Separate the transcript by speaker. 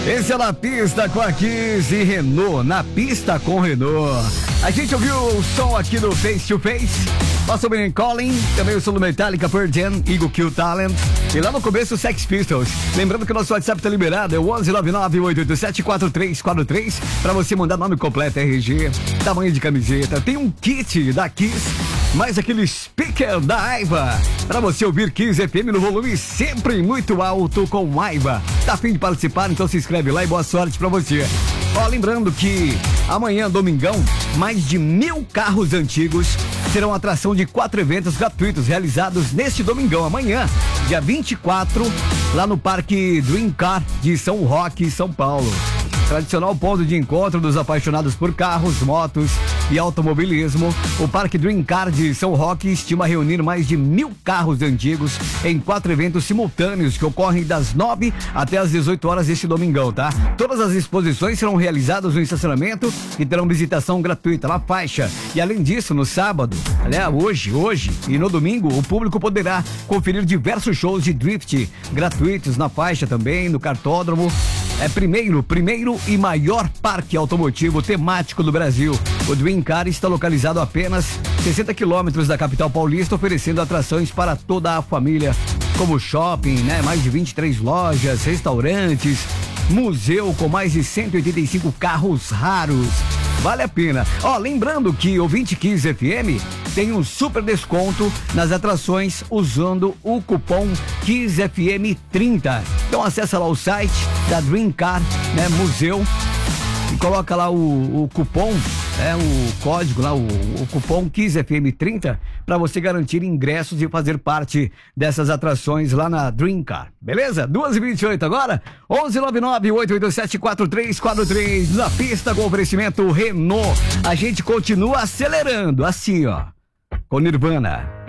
Speaker 1: Esse é Na Pista com a Kiss e Renault, Na Pista com Renault. A gente ouviu o som aqui do Face to Face, passou bem Colin, também o som do Metallica, Pearl Jam, Eagle Kill Talent, e lá no começo o Sex Pistols. Lembrando que o nosso WhatsApp tá liberado, é o 1199-887-4343, pra você mandar nome completo, RG, tamanho de camiseta. Tem um kit da Kiss, mais aquele speaker da Aiva, pra você ouvir Kiss FM no volume sempre muito alto com Aiva. Tá a fim de participar? Então se inscreve lá e boa sorte pra você. Ó, lembrando que amanhã, domingão, mais de 1.000 carros antigos serão atração de 4 eventos gratuitos realizados neste domingão, amanhã, dia 24, lá no Parque Dream Car de São Roque, São Paulo. Tradicional ponto de encontro dos apaixonados por carros, motos e automobilismo, o Parque Dream Car de São Roque estima reunir mais de 1.000 carros antigos em 4 eventos simultâneos que ocorrem das 9 até as 18 horas deste domingão, tá? Todas as exposições serão realizadas no estacionamento e terão visitação gratuita na faixa. E além disso, no sábado, aliás, hoje e no domingo, o público poderá conferir diversos shows de drift gratuitos na faixa também, no cartódromo. É primeiro e maior parque automotivo temático do Brasil. O Dream Car está localizado a apenas 60 quilômetros da capital paulista, oferecendo atrações para toda a família, como shopping, né? Mais de 23 lojas, restaurantes, museu com mais de 185 carros raros. Vale a pena. Ó, lembrando que o 20 Kiss FM tem um super desconto nas atrações usando o cupom KISSFM30. Então acessa lá o site da Dream Car, né, Museu, e coloca lá o cupom, o código lá, o cupom KISSFM30 para você garantir ingressos e fazer parte dessas atrações lá na Dream Car. Beleza? 2h28 agora, 1199-887-4343, na pista com oferecimento Renault. A gente continua acelerando, assim ó, com Nirvana.